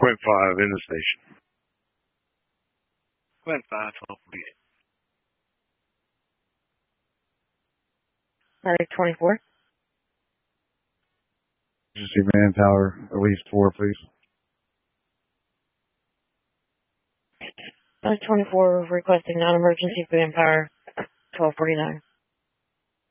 Quint 5 in the station. Quint 5, 1248. Medic 24. Emergency manpower, at least 4, please. Medic 24 requesting non-emergency manpower, 1249.